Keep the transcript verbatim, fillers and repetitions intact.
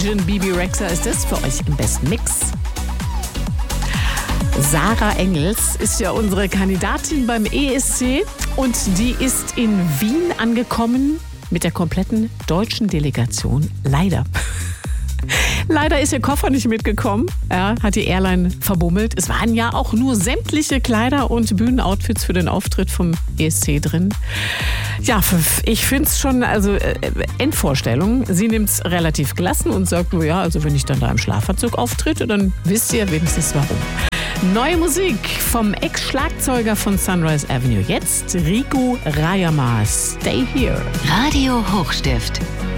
Imogen, Bibi Rexha ist das für euch im besten Mix. Sarah Engels ist ja unsere Kandidatin beim E S C und die ist in Wien angekommen mit der kompletten deutschen Delegation. Leider. Leider ist ihr Koffer nicht mitgekommen. Ja, hat die Airline verbummelt. Es waren ja auch nur sämtliche Kleider und Bühnenoutfits für den Auftritt vom E S C drin. Ja, ich finde es schon, also äh, Endvorstellung. Sie nimmt es relativ gelassen und sagt nur, ja, also wenn ich dann da im Schlafanzug auftrete, dann wisst ihr wenigstens warum. Neue Musik vom Ex-Schlagzeuger von Sunrise Avenue. Jetzt Riku Rayama, Stay Here. Radio Hochstift.